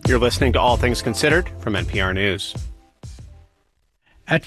You're listening to All Things Considered from NPR News. At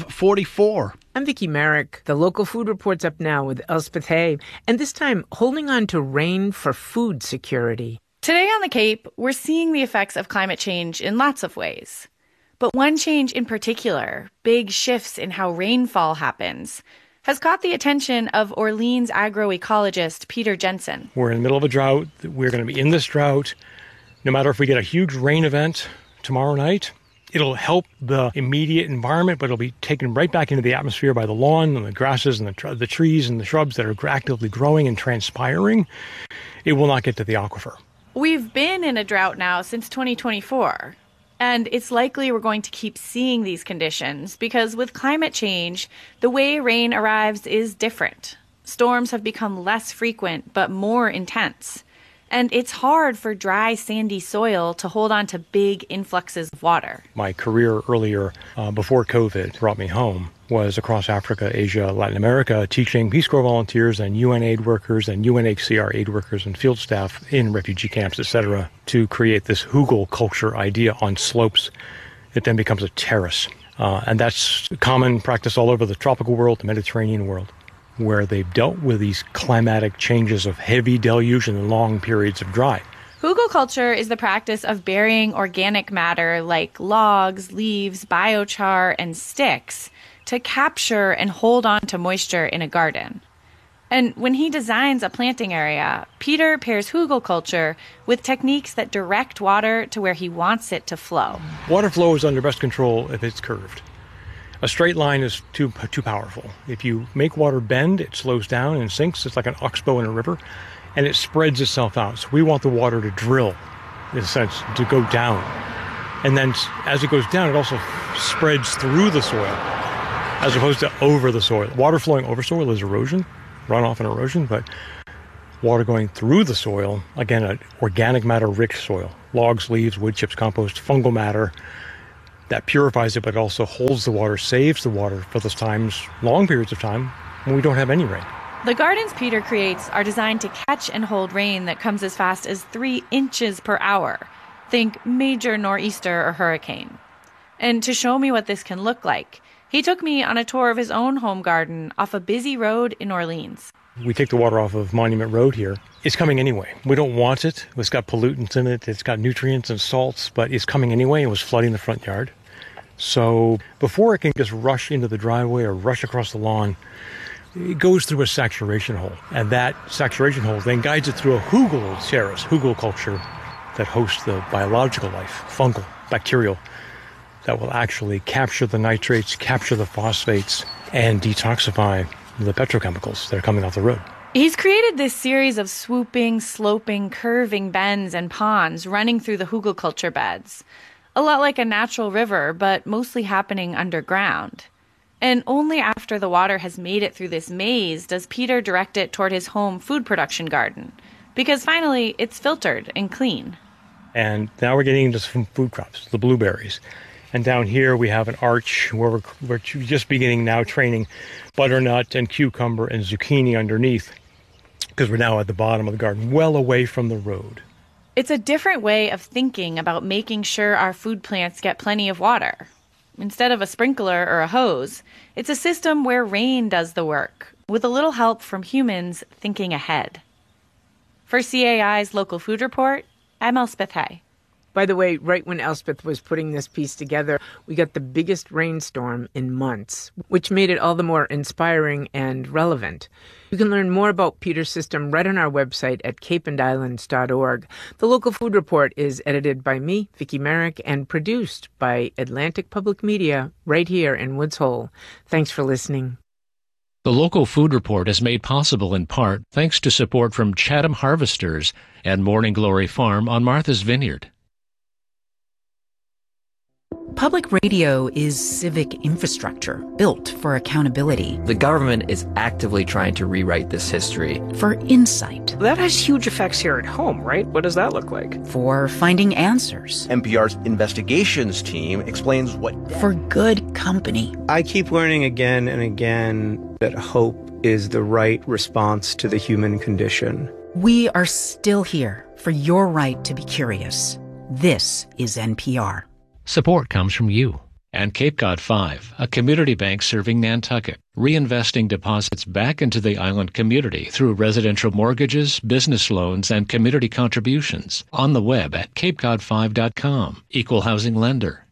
5:44. I'm Vicki Merrick. The local food report's up now with Elspeth Hay, and this time holding on to rain for food security. Today on the Cape, we're seeing the effects of climate change in lots of ways. But one change in particular, big shifts in how rainfall happens, has caught the attention of Orleans agroecologist Peter Jensen. We're in the middle of a drought. We're going to be in this drought. No matter if we get a huge rain event tomorrow night, it'll help the immediate environment, but it'll be taken right back into the atmosphere by the lawn and the grasses and the trees and the shrubs that are actively growing and transpiring. It will not get to the aquifer. We've been in a drought now since 2024, and it's likely we're going to keep seeing these conditions because with climate change, the way rain arrives is different. Storms have become less frequent but more intense. And it's hard for dry, sandy soil to hold on to big influxes of water. My career earlier, before COVID brought me home, was across Africa, Asia, Latin America, teaching Peace Corps volunteers and UN aid workers and UNHCR aid workers and field staff in refugee camps, etc., to create this hugel culture idea on slopes. It then becomes a terrace. And that's common practice all over the tropical world, the Mediterranean world, where they've dealt with these climatic changes of heavy deluge and long periods of dry. Hugelkultur is the practice of burying organic matter like logs, leaves, biochar, and sticks to capture and hold on to moisture in a garden. And when he designs a planting area, Peter pairs hugelkultur with techniques that direct water to where he wants it to flow. Water flow is under best control if it's curved. A straight line is too powerful. If you make water bend, it slows down and sinks. It's like an oxbow in a river, and it spreads itself out. So we want the water to drill, in a sense, to go down. And then as it goes down, it also spreads through the soil, as opposed to over the soil. Water flowing over soil is erosion, runoff and erosion, but water going through the soil, again, an organic matter-rich soil, logs, leaves, wood chips, compost, fungal matter, that purifies it, but it also holds the water, saves the water for those times, long periods of time, when we don't have any rain. The gardens Peter creates are designed to catch and hold rain that comes as fast as 3 inches per hour. Think major nor'easter or hurricane. And to show me what this can look like, he took me on a tour of his own home garden off a busy road in Orleans. We take the water off of Monument Road here. It's coming anyway. We don't want it. It's got pollutants in it. It's got nutrients and salts, but it's coming anyway. It was flooding the front yard. So before it can just rush into the driveway or rush across the lawn, it goes through a saturation hole. And that saturation hole then guides it through a hugel terrace, hugelkultur, that hosts the biological life, fungal, bacterial, that will actually capture the nitrates, capture the phosphates, and detoxify the petrochemicals that are coming off the road. He's created this series of swooping, sloping, curving bends and ponds running through the hugelkultur beds. A lot like a natural river, but mostly happening underground. And only after the water has made it through this maze does Peter direct it toward his home food production garden. Because finally, it's filtered and clean. And now we're getting into some food crops, the blueberries. And down here we have an arch where we're just beginning now training butternut and cucumber and zucchini underneath, because we're now at the bottom of the garden, well away from the road. It's a different way of thinking about making sure our food plants get plenty of water. Instead of a sprinkler or a hose, it's a system where rain does the work, with a little help from humans thinking ahead. For CAI's Local Food Report, I'm Elspeth Hay. By the way, right when Elspeth was putting this piece together, we got the biggest rainstorm in months, which made it all the more inspiring and relevant. You can learn more about Peter's system right on our website at capeandislands.org. The Local Food Report is edited by me, Vicki Merrick, and produced by Atlantic Public Media right here in Woods Hole. Thanks for listening. The Local Food Report is made possible in part thanks to support from Chatham Harvesters and Morning Glory Farm on Martha's Vineyard. Public radio is civic infrastructure built for accountability. The government is actively trying to rewrite this history. For insight. That has huge effects here at home, right? What does that look like? For finding answers. NPR's investigations team explains what... For good company. I keep learning again and again that hope is the right response to the human condition. We are still here for your right to be curious. This is NPR. Support comes from you. And Cape Cod 5, a community bank serving Nantucket, reinvesting deposits back into the island community through residential mortgages, business loans, and community contributions. On the web at capecod5.com. Equal housing lender.